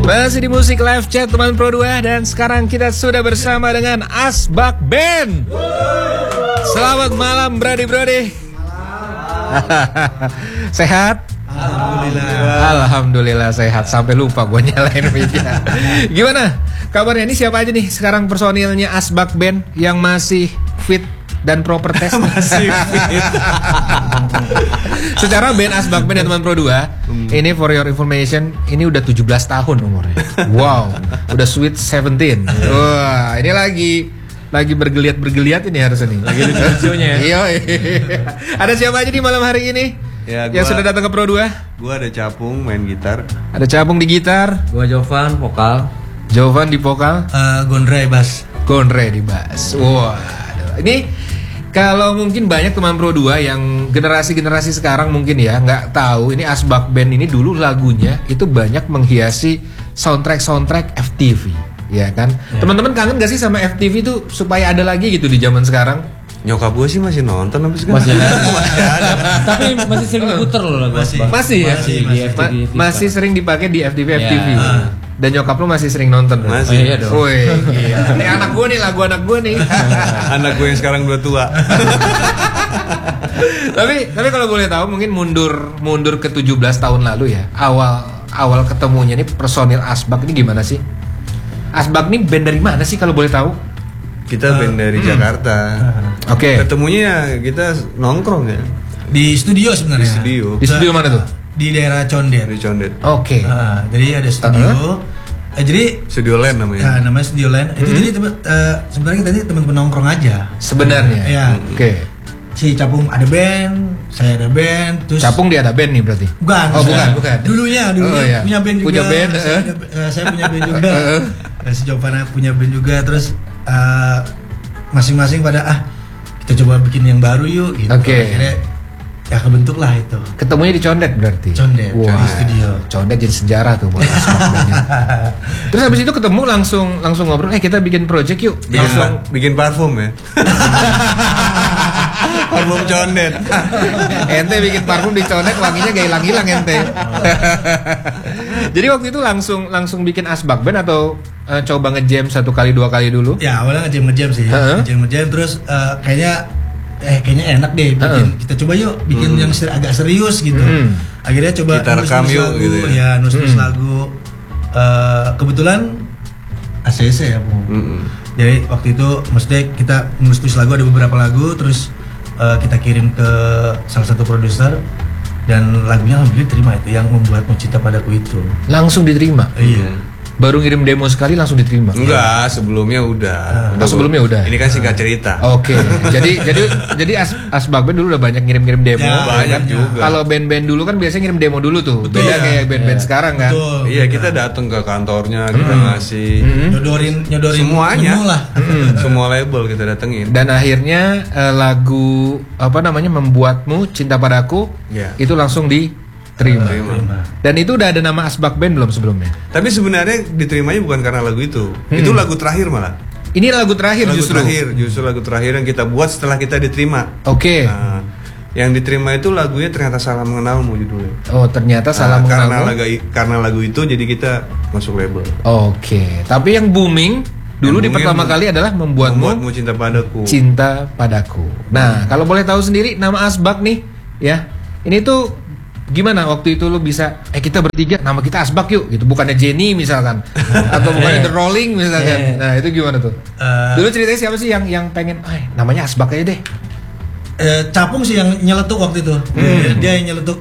Masih di Musik Live Chat teman Pro 2. Dan sekarang kita sudah bersama dengan Asbak Band. Selamat malam Brody. Sehat? Alhamdulillah sehat. Sampai lupa gue nyalain media. Gimana kabarnya? Ini siapa aja nih sekarang personilnya Asbak Band yang masih fit dan proper test? Masih fit. Secara band Asbak Band ya teman Pro 2, ini for your information, ini udah 17 tahun umurnya. Wow, udah sweet 17. Wah, ini lagi bergeliat ini harusnya nih. Lagi lucu-lucunya ya. Iya. Ada siapa aja di malam hari ini? Ya, yang sudah datang ke Pro 2? Gua ada Capung main gitar. Ada Capung di gitar. Gua Jovan vokal. Jovan di vokal. Gondre bass. Gondre di bass. Wah, ini kalau mungkin banyak teman Pro 2 yang generasi sekarang mungkin ya nggak tahu ini Asbak Band ini dulu lagunya itu banyak menghiasi soundtrack FTV, ya kan? Ya. Teman-teman kangen gak sih sama FTV itu supaya ada lagi gitu di zaman sekarang? Nyokap gue sih masih nonton habis sekarang. Masih ada. Tapi masih sering diputer loh lagu Asbak. Masih ya? Masih sering dipakai di FTV. Dan nyokap lu masih sering nonton? Masih. Iya dong. Wih, ini anak gue nih, lagu anak gue nih. Anak gue yang sekarang udah tua. tapi kalau boleh tahu mungkin mundur ke 17 tahun lalu ya. Awal ketemunya nih personil Asbak ini gimana sih? Asbak ini band dari mana sih kalau boleh tahu? Kita band dari Jakarta. Oke. Ketemunya kita nongkrong ya. Di studio sebenarnya. Di studio mana tuh? Di daerah Condet. Di Condet. Oke. Jadi ada studio. Jadi Studio Land namanya. Namanya Studio Land. Itu jadi sebenarnya kita ini teman-teman nongkrong aja. Sebenarnya. Ya. Oke. Si Capung ada band, saya ada band, terus Capung dia ada band nih berarti? Bukan. Oh, bukan. Dulunya iya. punya band juga. Punya band. Saya punya band juga. Si Jovana punya band juga. Terus masing-masing pada kita coba bikin yang baru yuk gitu. Oke. Akhirnya ya kebentuk lah itu. Ketemunya di Condet berarti? Condet, wow. di studio. Condet jadi sejarah tuh buat Asbak Band. Terus habis itu ketemu langsung ngobrol, kita bikin project yuk. Bikin parfum ya. Parfum Condet. Ente bikin parfum di Condet, wanginya gak hilang-hilang ente. Jadi waktu itu langsung bikin Asbak Band atau coba ngejam 1 kali 2 kali dulu? Ya awalnya ngejam sih. Ngejam terus kayaknya enak deh bikin. Kita coba yuk bikin yang agak serius gitu. Akhirnya coba kita rekam yuk lagu, gitu ya. Nulis lagu. Kebetulan ACC ya Bu. Jadi waktu itu maksudnya kita nulis lagu, ada beberapa lagu, terus kita kirim ke salah satu produser dan lagunya alhamdulillah diterima, itu yang membuatmu cinta padaku itu. Langsung diterima? Iya. Baru ngirim demo sekali langsung diterima? Enggak, sebelumnya udah. Sebelumnya udah. Ini kan singkat cerita. Oke. Jadi Asbak Band dulu udah banyak ngirim demo. Ya, banyak juga. Kalau band-band dulu kan biasanya ngirim demo dulu tuh. Betul, beda kayak band-band sekarang kan. Betul. Iya, kita datang ke kantornya, kita ngasih nyodorin semuanya. semua lah. Semua label kita datengin. Dan akhirnya lagu Membuatmu Cinta Padaku itu langsung diterima. Dan itu udah ada nama Asbak Band belum sebelumnya? Tapi sebenarnya diterimanya bukan karena lagu itu. Itu lagu terakhir malah. Ini lagu terakhir justru lagu terakhir yang kita buat setelah kita diterima. Oke. Nah, yang diterima itu lagunya ternyata Salah Mengenalmu judulnya. Oh, ternyata Salah Mengenalmu. Karena lagu itu jadi kita masuk label. Oke. Tapi yang booming dulu di pertama kali adalah Membuatmu Cinta Padaku. Cinta Padaku. Nah, kalau boleh tahu sendiri nama Asbak nih, ya. Ini tuh gimana waktu itu lu bisa kita bertiga nama kita Asbak yuk gitu, bukannya Jenny misalkan atau bukannya The Rolling misalkan. Nah, itu gimana tuh? Dulu ceritanya siapa sih yang pengen namanya Asbak aja deh? Capung sih yang nyeletuk waktu itu. Dia yang nyeletuk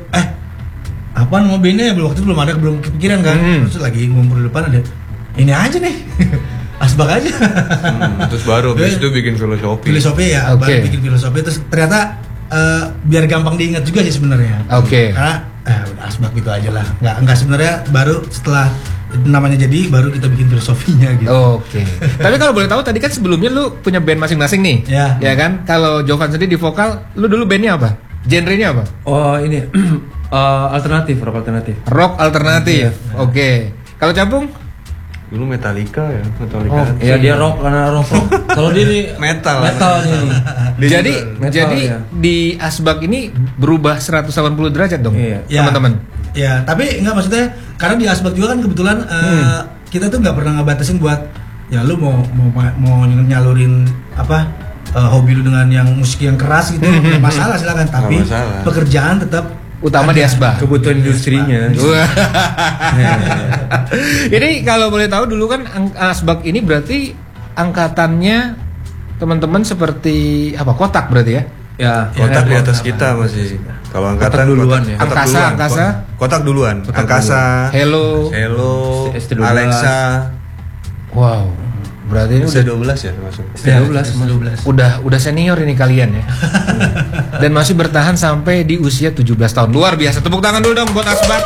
apaan mau bandnya waktu itu belum kepikiran kan. Terus lagi ngumpul di depan ada ini aja nih. Asbak aja. Terus baru habis itu bikin filosofi ya. Baru bikin filosofi, terus ternyata biar gampang diingat juga sih sebenarnya. Oke. Karena udah Asbak gitu aja lah. Enggak sebenarnya baru setelah namanya jadi baru kita bikin filosofinya gitu. Oke. Tapi kalau boleh tahu tadi kan sebelumnya lu punya band masing-masing nih. Ya kan? Kalau Jovan sendiri di vokal, lu dulu bandnya apa? Genrenya apa? Oh, ini alternatif, rock alternatif. Rock alternatif. Oke. Kalau Capung? Dulu Metallica ya, Iya, dia rock karena rock. Kalau dia ini metal ini. Jadi ya. di Asbak ini berubah 180 derajat dong, iya. teman-teman. Ya, tapi enggak maksudnya karena di Asbak juga kan kebetulan kita tuh nggak pernah ngebatasin buat ya lu mau nyalurin apa hobi lu dengan yang musik yang keras gitu, nggak masalah silakan. Tapi masalah. pekerjaan tetap Utama di Asbak. Kebutuhan industrinya. Wah. Ini kalau boleh tahu dulu kan Asbak ini berarti angkatannya teman-teman seperti apa? Kotak berarti ya? Ya, Kotak di atas kita masih. Kalau angkatan duluan ya. Kotak Angkasa, duluan. Angkasa. Kotak duluan. Kotak Angkasa. Hello. ST12. Alexa. Wow. Berarti ini Udah udah 12 ya termasuk. ST12. udah senior ini kalian ya. Dan masih bertahan sampai di usia 17 tahun. Luar biasa. Tepuk tangan dulu dong buat Asbak.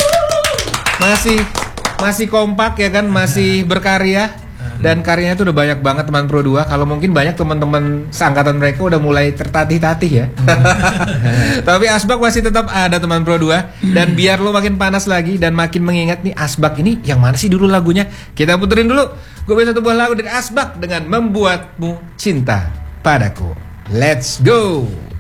Masih kompak ya kan, masih berkarya. Dan karyanya itu udah banyak banget teman Pro 2. Kalau mungkin banyak teman-teman seangkatan mereka udah mulai tertatih-tatih ya. Tapi Asbak masih tetap ada teman Pro 2. Dan biar lo makin panas lagi dan makin mengingat nih Asbak ini yang mana sih dulu lagunya, kita puterin dulu. Gue punya satu buah lagu dari Asbak dengan Membuatmu Cinta Padaku. Let's go.